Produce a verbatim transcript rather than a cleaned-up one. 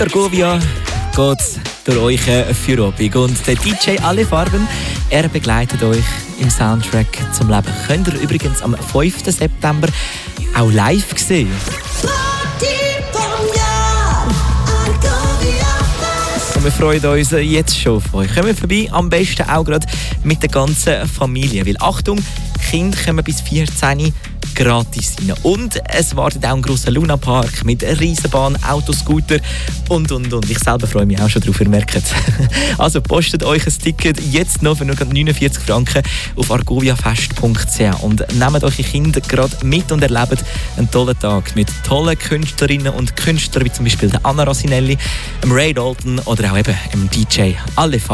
Mit Argovia geht's durch euch Feierabend. Und der D J Alle Farben, er begleitet euch im Soundtrack zum Leben. Könnt ihr übrigens am fünften September auch live sehen. Und wir freuen uns jetzt schon auf euch. Kommen vorbei, am besten auch gerade mit der ganzen Familie. Weil Achtung, Kinder kommen bis vierzehn gratis rein. Und es wartet auch ein grosser Lunapark mit Riesenbahn, Autoscooter und, und, und. Ich selber freue mich auch schon drauf, ihr merkt es. Also postet euch ein Ticket jetzt noch für nur neunundvierzig Franken auf argoviafest punkt c h und nehmt eure Kinder gerade mit und erlebt einen tollen Tag mit tollen Künstlerinnen und Künstlern, wie zum Beispiel der Anna Rossinelli, Ray Dalton oder auch eben dem D J Alle Farben.